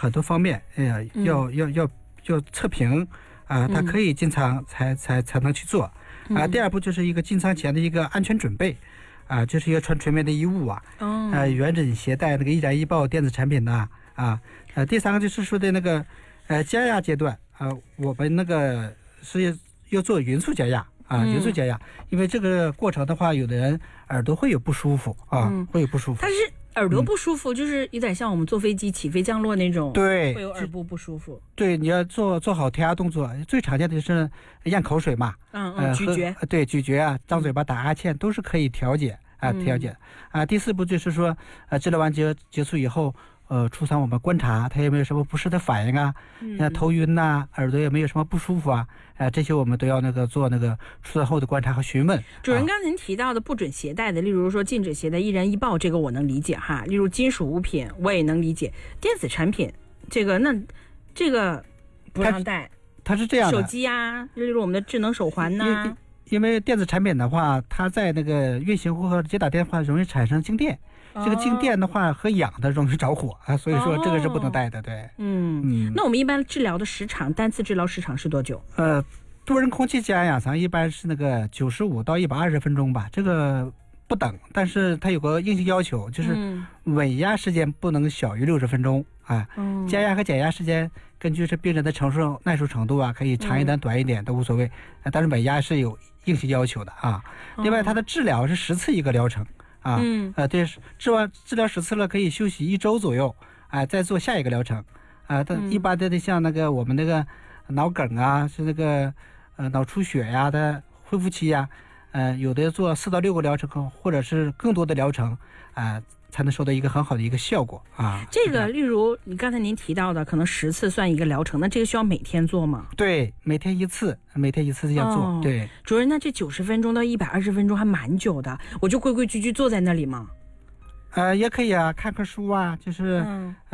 很多方面，要测评啊，它可以进仓才能去做啊。第二步就是一个进仓前的一个安全准备啊，就是一个穿纯棉的衣物啊，严整携带那个易燃易爆电子产品呐第三个就是说的那个加压阶段啊，我们那个是要做匀速加压。匀速加压，因为这个过程的话，有的人耳朵会有不舒服会有不舒服。 但是耳朵不舒服，就是有点像我们坐飞机起飞降落那种， 对， 会有耳部不舒服。 对，你要做好调压动作，最常见的就是咽口水嘛， 咀嚼， 对，咀嚼啊，张嘴巴打哈欠都是可以调节调节第四步就是说，治疗完结束以后。出舱我们观察他有没有什么不适的反应啊，头晕呐，耳朵有没有什么不舒服啊，这些我们都要做出舱后的观察和询问。 主任，刚才您提到的不准携带的，例如说禁止携带易燃易爆，这个我能理解哈。例如金属物品我也能理解，电子产品这个不让带。它是这样的，手机啊，例如我们的智能手环呐。 因为电子产品的话，它在那个运行或者接打电话容易产生静电。这个静电的话和氧的容易着火所以说这个是不能带的。对， 那我们一般治疗的时长，单次治疗时长是多久？ 多人空气加压氧舱一般是那个95到120分钟吧，这个不等，但是它有个硬性要求，就是稳压时间不能小于60分钟加压和减压时间根据是病人的承受耐受程度可以长一点短一点都无所谓，但是稳压是有硬性要求的另外它的治疗是10次一个疗程对，治疗10次了可以休息1周左右再做下一个疗程一般的像那个我们那个脑梗是那个脑出血的恢复期有的做4到6个疗程或者是更多的疗程才能收到一个很好的一个效果这个例如你刚才您提到的可能10次算一个疗程，那这个需要每天做吗？ 对，每天一次这样做对。 主任，那这90分钟到120分钟还蛮久的，我就规规矩矩坐在那里吗？ 也可以看看书就是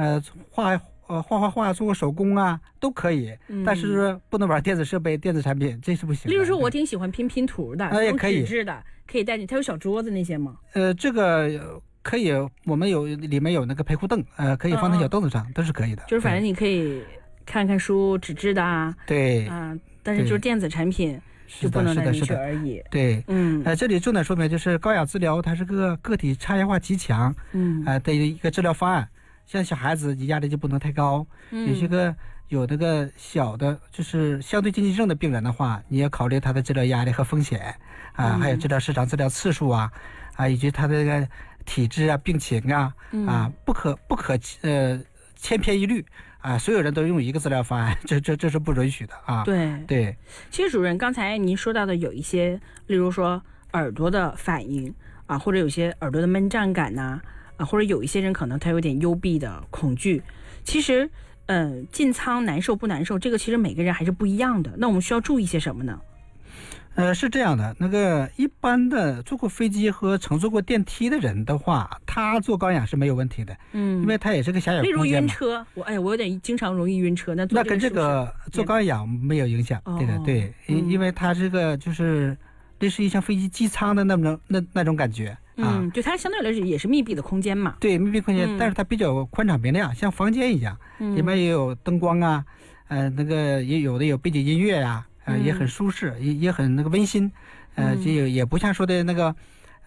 画做个手工都可以但是不能玩电子设备电子产品，这是不行的。 例如说我挺喜欢拼图的也可以， 纸质的可以带进，它有小桌子那些吗？ 这个可以，我们里面有那个陪护凳可以放在小凳子上都是可以的。 就是反正你可以看看书，纸质的对但是就是电子产品就不能带进去而已。 对，这里重点说明就是高氧治疗它是个体差异化极强的一个治疗方案。像小孩子压力就不能太高，有那个小的就是相对禁忌症的病人的话，你要考虑他的治疗压力和风险还有治疗时长、治疗次数以及他的这个体质病情不可千篇一律所有人都用一个治疗方案，这是不允许的对。 其实主任刚才您说到的有一些，例如说耳朵的反应或者有些耳朵的闷胀感或者有一些人可能他有点幽闭的恐惧，其实进舱难受不难受，这个其实每个人还是不一样的。那我们需要注意些什么呢？ 是这样的，那个一般的坐过飞机和乘坐过电梯的人的话，他做高氧是没有问题的因为他也是个狭小空间嘛。 例如晕车，我有点经常容易晕车，那跟这个做高氧没有影响对，因为他这个就是类似于像飞机机舱的那种感觉就它相对来说也是密闭的空间嘛。 对，密闭空间但是它比较宽敞明亮，像房间一样里面也有灯光那个也有的有背景音乐也很舒适也很那个温馨也不像说的那个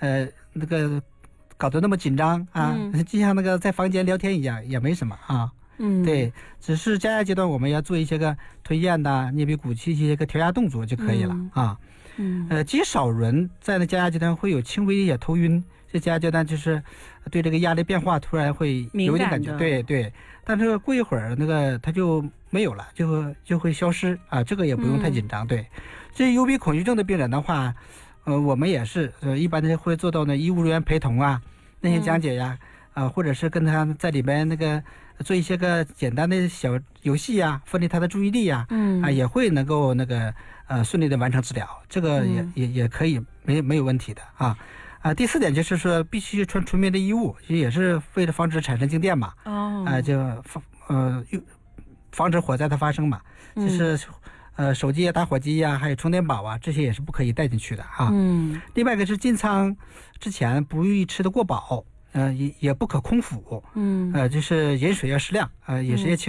搞得那么紧张就像那个在房间聊天一样，也没什么对，只是加压阶段我们要做一些个吞咽捏鼻鼓气一些个调压动作就可以了极少人在那加压阶段会有轻微一些头晕，这加压阶段就是对这个压力变化突然会有点感觉对，但是过一会儿那个它就没有了，就会消失这个也不用太紧张对。这幽闭恐惧症的病人的话我们也是一般的会做到呢医务人员陪同那些讲解或者是跟他在里边那个做一些个简单的小游戏分离他的注意力也会能够那个顺利的完成治疗，这个也可以没有问题的第4点就是说必须穿纯棉的衣物，也是为了防止产生静电嘛就防止火灾的发生嘛就是手机打火机还有充电宝这些也是不可以带进去的另外一个是进舱之前不宜吃得过饱也不可空腹就是饮水要适量也是要清